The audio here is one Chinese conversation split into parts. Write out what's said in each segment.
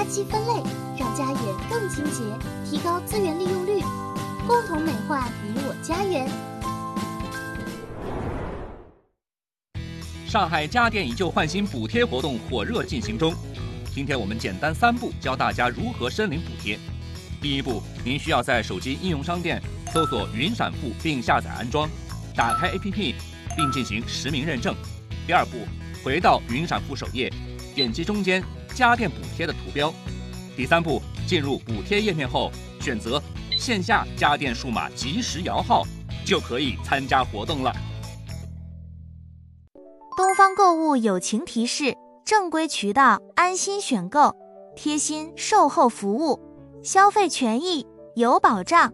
垃圾分类，让家园更清洁，提高资源利用率，共同美化你我家园。 上海家电以旧换新补贴活动火热进行中，今天我们简单3步教大家如何申领补贴。第1步，您需要在手机应用商店搜索“云闪付”并下载安装，打开 APP 并进行实名认证。第2步，回到云闪付首页，点击中间家电补贴的图标。第3步，进入补贴页面后，选择线下家电数码即时摇号，就可以参加活动了。 东方购物友情提示：正规渠道安心选购，贴心售后服务，消费权益有保障。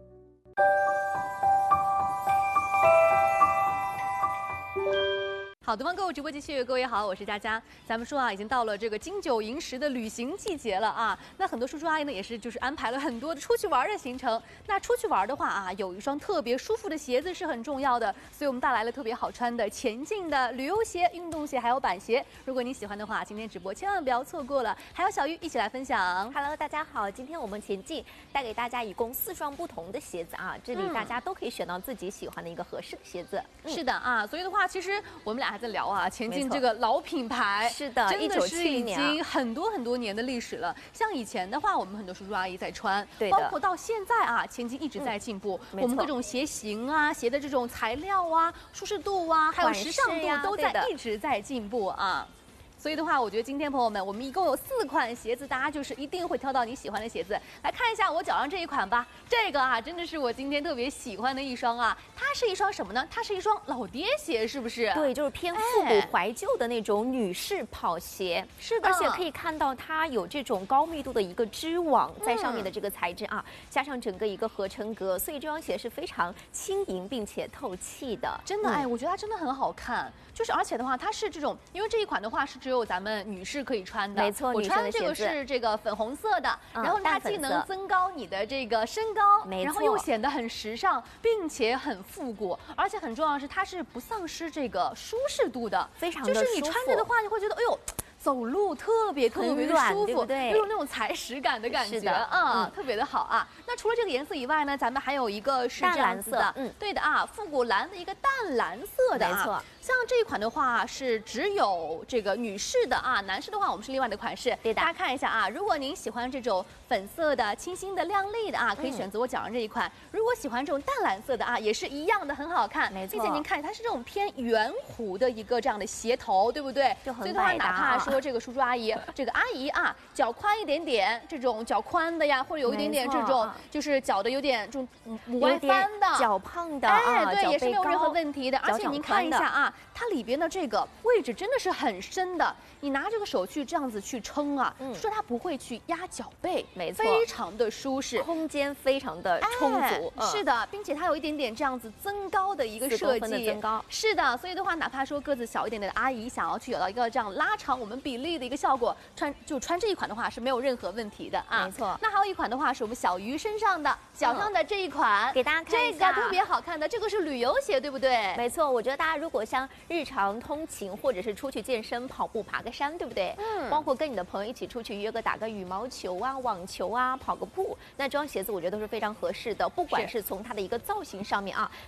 好，东方购物直播继续，各位好，我是佳佳。咱们说啊，已经到了这个金九银十的旅行季节了啊。那很多叔叔阿姨呢，也是安排了很多的出去玩的行程。那出去玩的话啊，有一双特别舒服的鞋子是很重要的，所以我们带来了特别好穿的前进的旅游鞋、运动鞋还有板鞋。如果你喜欢的话，今天直播千万不要错过了。还有小玉一起来分享。 Hello， 大家好，今天我们前进带给大家一共4双不同的鞋子啊，这里大家都可以选到自己喜欢的一个合适的鞋子。 是的啊，所以的话，其实我们俩还在聊啊，前进这个老品牌， 是的， 真的是已年经很多年的历史了。像以前的话，我们很多叔叔阿姨在穿， 对的， 包括到现在啊，前进一直在进步。我们各种鞋型啊、鞋的这种材料啊、舒适度啊，还有时尚度都在一直在进步啊。所以的话，我觉得今天朋友们，我们一共有4款鞋子，大家就是一定会挑到你喜欢的鞋子。来看一下我脚上这一款吧，这个啊真的是我今天特别喜欢的一双啊。它是一双什么呢？它是一双老爹鞋，是不是？ 对，就是偏复古怀旧的那种女士跑鞋。 是的， 而且可以看到它有这种高密度的一个织网在上面的这个材质啊，加上整个一个合成革，所以这双鞋是非常轻盈并且透气的。 真的，我觉得它真的很好看。就是而且的话，它是这种，因为这一款的话是只有咱们女士可以穿的。 没错， 我穿的这个是这个粉红色的，然后它既能增高你的这个身高，然后又显得很时尚，并且很复古，而且很重要的是它是不丧失这个舒适度的， 非常的舒服。 就是你穿着的话，你会觉得哎呦。走路特别的舒服， 对， 有那种踩屎感的感觉啊，特别的好啊。那除了这个颜色以外呢，咱们还有一个是这样子的，对的啊，复古蓝的一个淡蓝色的， 没错。 像这一款的话是只有这个女士的啊，男士的话我们是另外的款式。 对的， 大家看一下啊，如果您喜欢这种粉色的、清新的、亮丽的啊，可以选择我脚上这一款。如果喜欢这种淡蓝色的啊，也是一样的，很好看。 没错， 并且您看它是这种偏圆弧的一个这样的鞋头，对不对？ 就很所以的话，哪怕说这个叔叔阿姨，这个阿姨啊，脚宽一点点，这种脚宽的呀，或者有一点点这种就是脚的有点这种母外翻的、 脚胖的， 对，也是没有任何问题的。而且您看一下啊，它里边的这个位置真的是很深的，你拿这个手去这样子去撑啊，说它不会去压脚背， 没错， 非常的舒适， 空间非常的充足。 是的，并且它有一点点这样子增高的一个设计， 增高。 是的，所以的话，哪怕说个子小一点的阿姨想要去有到一个这样拉长我们比例的一个效果，穿这一款的话是没有任何问题的啊。 没错。 那还有一款的话是我们小鱼身上的脚上的这一款， 给大家看一下， 这个特别好看的，这个是旅游鞋，对不对？ 没错，我觉得大家如果像日常通勤或者是出去健身、跑步、爬个山，对不对？包括跟你的朋友一起出去约个打个羽毛球啊、网球啊、跑个步，那这双鞋子我觉得都是非常合适的。不管是从它的一个造型上面啊，